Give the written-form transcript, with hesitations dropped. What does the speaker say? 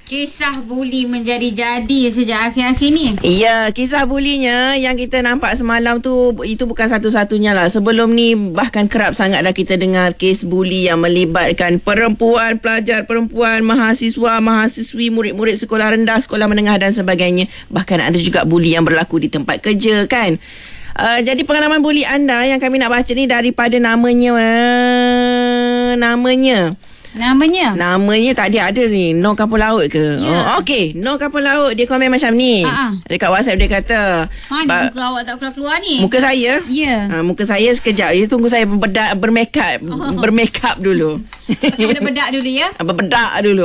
Kisah buli menjadi-jadi sejak akhir-akhir ni. Ya, kisah bulinya yang kita nampak semalam tu, itu bukan satu-satunya lah. Sebelum ni bahkan kerap sangat dah kita dengar kes buli yang melibatkan perempuan, pelajar perempuan, mahasiswa, mahasiswi, murid-murid sekolah rendah, sekolah menengah dan sebagainya. Bahkan ada juga buli yang berlaku di tempat kerja kan. Jadi pengalaman buli anda yang kami nak baca ni daripada namanya tadi ada ni Noh Kapal Laut ke? Ya. Okey, Noh Kapal Laut dia komen macam ni. Dekat WhatsApp dia kata, Mana muka awak tak keluar-keluar ni? Muka saya? Ya. Muka saya sekejap. Dia tunggu saya bermakeup dulu. Pakai bedak dulu ya. Berbedak dulu.